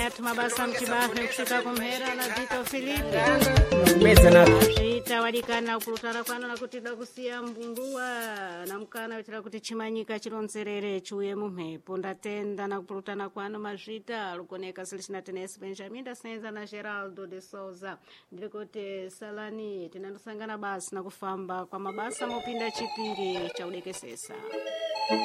Mabasa mchibahe kushika kumhera na Vito Filipe Ashita walikana upulutara kwano na kutida kusia mbungua na mkana wetila kuti chimanyika chironzerere chuye mumhepo ndatenda na kupulutana kwano mazvita lukoneka Celestina Tenesi Benjamin da Senza na Geraldo de Souza ndilikote salani tinandosangana basi na kufamba kwa mabasa mopinda chipiri cha udekesesa